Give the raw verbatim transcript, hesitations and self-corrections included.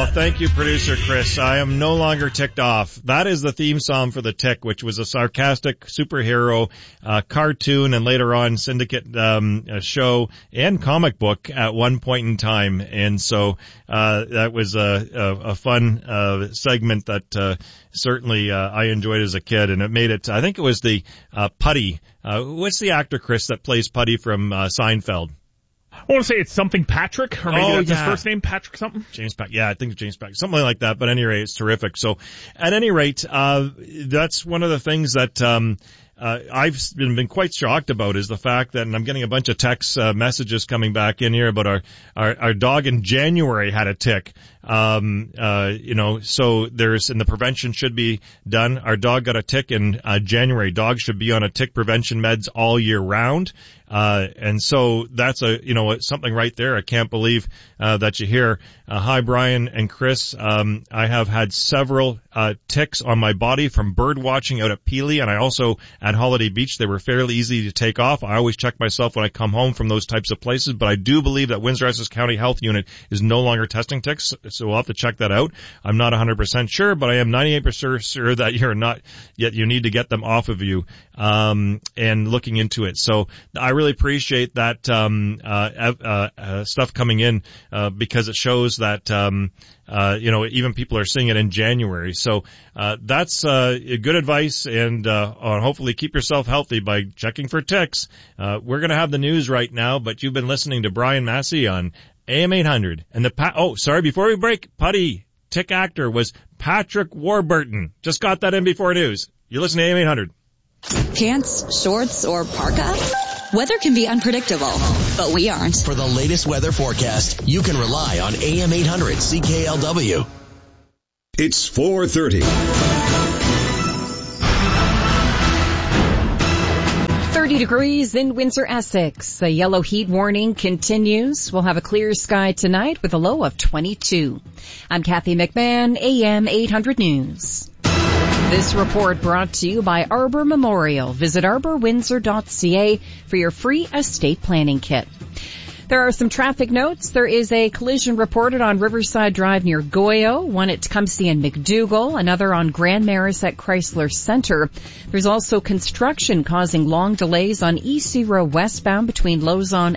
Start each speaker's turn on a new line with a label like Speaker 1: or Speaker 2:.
Speaker 1: Oh, thank you, producer Chris. I am no longer ticked off. That is the theme song for The Tick, which was a sarcastic superhero uh, cartoon and later on syndicate um, show and comic book at one point in time. And so uh, that was a, a, a fun uh, segment that uh, certainly uh, I enjoyed as a kid. And it made it, I think it was the uh, Putty. Uh, what's the actor, Chris, that plays Putty from uh, Seinfeld?
Speaker 2: I want to say it's something Patrick, or maybe
Speaker 1: oh,
Speaker 2: that's
Speaker 1: yeah.
Speaker 2: his first name, Patrick something?
Speaker 1: James Patrick. Yeah, I think it's James Patrick. Something like that, but at any rate, it's terrific. So, at any rate, uh, that's one of the things that, um, uh, I've been, been quite shocked about is the fact that, and I'm getting a bunch of text, uh, messages coming back in here about our, our, our dog in January had a tick. Um, uh, you know, so there's, and the prevention should be done. Our dog got a tick in, uh, January. Dogs should be on a tick prevention meds all year round. Uh, and so that's a, you know, something right there. I can't believe, uh, that you hear. Uh, hi, Brian and Chris. Um, I have had several, uh, ticks on my body from bird watching out at Peely, and I also at Holiday Beach. They were fairly easy to take off. I always check myself when I come home from those types of places, but I do believe that Windsor-Essex County Health Unit is no longer testing ticks, so we'll have to check that out. I'm not one hundred percent sure, but I am ninety-eight percent sure that you're not, yet you need to get them off of you, um, and looking into it. So I really appreciate that, um, uh, uh, uh, stuff coming in, uh, because it shows that, um, uh, you know, even people are seeing it in January. So, uh, that's, uh, good advice, and, uh, uh, hopefully keep yourself healthy by checking for ticks. Uh, we're gonna have the news right now, but you've been listening to Brian Massey on A M eight hundred. And the, pa- oh, sorry, before we break, Putty, tick actor was Patrick Warburton. Just got that in before news. You listen to A M eight hundred.
Speaker 3: Pants, shorts, or parka? Weather can be unpredictable, but we aren't.
Speaker 4: For the latest weather forecast, you can rely on A M eight hundred C K L W.
Speaker 5: It's four thirty.
Speaker 6: thirty degrees in Windsor, Essex. A yellow heat warning continues. We'll have a clear sky tonight with a low of twenty-two. I'm Kathy McMahon, A M eight hundred News. This report brought to you by Arbor Memorial. Visit arbor windsor dot c a for your free estate planning kit. There are some traffic notes. There is a collision reported on Riverside Drive near Goyo, one at Tecumseh and McDougall, another on Grand Maris at Chrysler Center. There's also construction causing long delays on E C Row westbound between Lozon